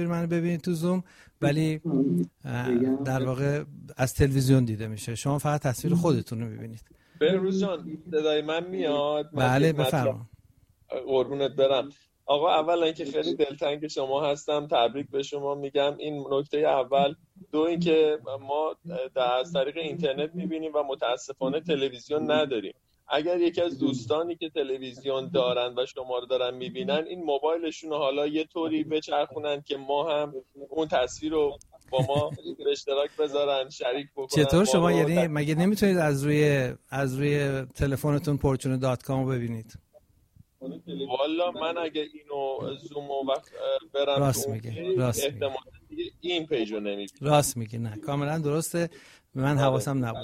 منو ببینید تو زوم، ولی در واقع از تلویزیون دیده میشه. شما فقط تصویر خودتون رو میبینید. بهروز جان صدای من میاد؟ بله بفرمایید. قربونت برم. آقا اولا اینکه خیلی دلتنگ شما هستم، تبریک به شما میگم. این نکته اول. دو اینکه ما از طریق اینترنت میبینیم و متاسفانه تلویزیون نداریم. اگر یکی از دوستانی که تلویزیون دارن و شما رو دارن میبینن، این موبایلشون رو حالا یه طوری بچرخونن که ما هم اون تصویر رو با ما به اشتراک بذارن، شریک بکنن. چطور شما یعنی مگه نمیتونید از روی تلفنتون fortune.com رو ببینید؟ والا من اگه اینو زوم و برم راست میگه احتمال این پیج رو نمیبینم. راست میگه، نه کاملا درسته، به من حواسم نبود.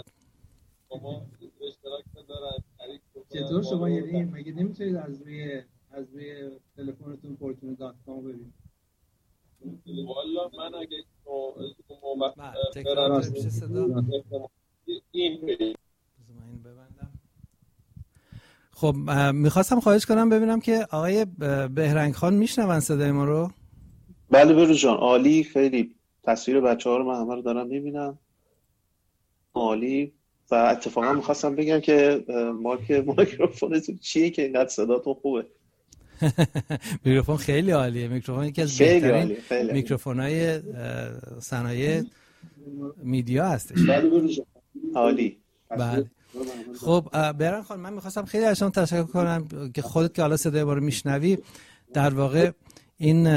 چطور شما یعنی مگه نمیتونید از روی تلفنتون fortune.com ببینید؟ والا من اگه اینو برم این پیج خب میخواستم خواهش کنم ببینم که آقای بهرنگ خان میشنون صدای ما رو؟ بله بروز جان عالی، خیلی تصویر بچه‌ها رو من همه رو دارم میبینم، عالی. و اتفاقا میخواستم بگم که میکروفونتون چیه که اینقدر صداتون خوبه؟ میکروفون خیلی عالیه، میکروفون یکی از بهترین میکروفونای صنایع میدیا هستش. بله بروز جان عالی. بله. خب بهرنگ خان، من میخواستم خیلی از شما تشکر کنم که خودت که حالا صدای ما رو میشنوی، در واقع این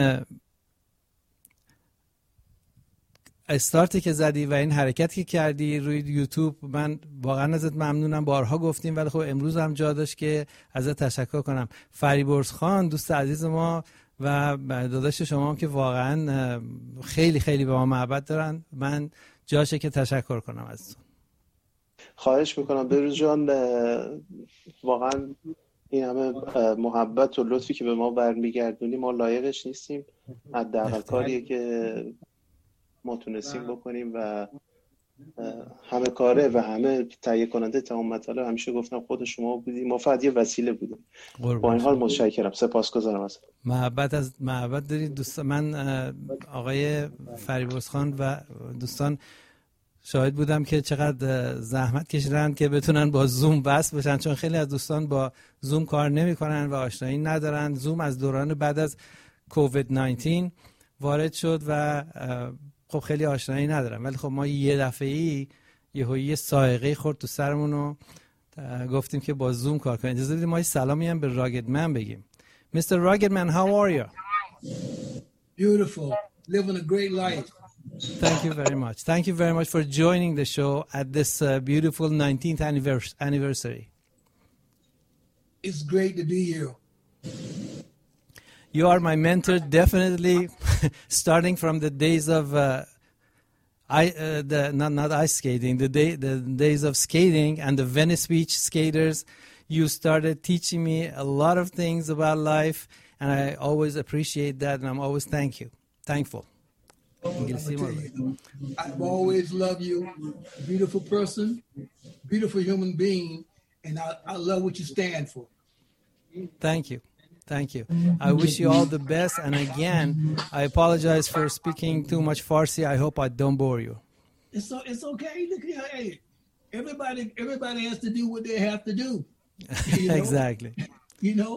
استارتی که زدی و این حرکتی که کردی روی یوتیوب، من واقعا ازت ممنونم. بارها گفتیم ولی خب امروز هم جا داشت که ازت تشکر کنم. فریبرز خان دوست عزیز ما و داداش شما هم که واقعا خیلی خیلی به ما محبت دارن، من جاشه که تشکر کنم ازتون. خواهش میکنم بروز جان، واقعا این همه محبت و لطفی که به ما برمیگردونی ما لایقش نیستیم. حداقل کاریه که ما تونستیم بکنیم و همه کاره و همه تهیه کننده تمام مطالب همیشه گفتم خود شما بودیم، ما فقط یه وسیله بودیم. با این حال متشکرم، سپاسگزارم از محبت دارید دوستان. من آقای فریبرز خان و دوستان شاهد بودم که چقدر زحمت کشیدن که بتونن با زوم وصل بشن، چون خیلی از دوستان با زوم کار نمی‌کنن و آشنایی ندارن. زوم از دوران بعد از کووید 19 وارد شد و خب خیلی آشنایی ندارن، ولی خب ما یه دفعه‌ای یه سائقه خورد تو سرمون و گفتیم که با زوم کار کنیم. اجازه بدید ما یه سلامی هم به راگد من بگیم. Mr. Rugged Man, how are you? Beautiful. Living a great life. Thank you very much. Thank you very much for joining the show at this beautiful 19th anniversary. It's great to be here. You are my mentor, definitely, starting from the days of not ice skating, the days of skating and the Venice Beach skaters. You started teaching me a lot of things about life, and I always appreciate that, and I'm always thankful. I've always loved you, beautiful person, beautiful human being, and I love what you stand for. Thank you. I wish you all the best, and again, I apologize for speaking too much Farsi. I hope I don't bore you. It's okay. Look here, hey, everybody has to do what they have to do. Exactly. You know,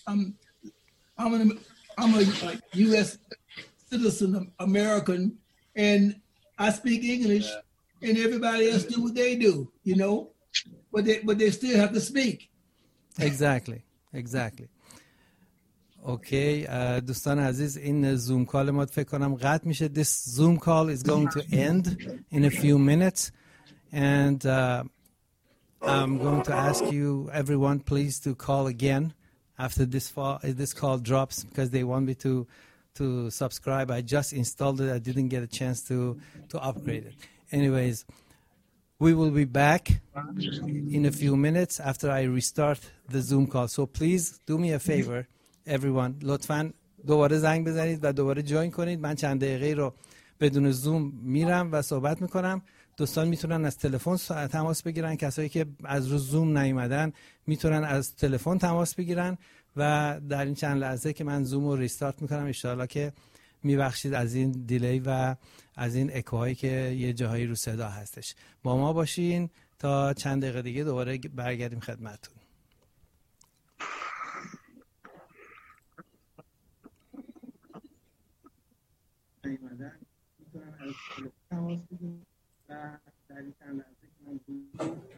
I'm a U.S. citizen, American, and I speak English, and everybody else do what they do, you know, but they still have to speak. Exactly. اوکی دوستان عزیز، این زوم کال ما فکر کنم قطع میشه. This Zoom call is going to end in a few minutes, and I'm going to ask you everyone please to call again after this call drops, because they want me to subscribe. I just installed it. I didn't get a chance to upgrade it. Anyways, we will be back in a few minutes after I restart the Zoom call. So please do me a favor, everyone. لطفاً دوباره زنگ بزنید و دوباره جوین کنید. من چند دقیقه رو بدون زوم میرم و صحبت میکنم. دوستان میتونن از تلفن تماس بگیرن، کسایی که از رو زوم نیومدن میتونن از تلفن تماس بگیرن و در این چند لحظه که من زوم رو ریستارت میکنم ان شاءالله که میبخشید از این دیلی و از این اکوهایی که یه جاهایی رو صدا هستش. با ما باشین تا چند دقیقه دیگه دوباره برگردیم خدمتتون. میتونن از تماس بگیرن و در این چند لحظه که من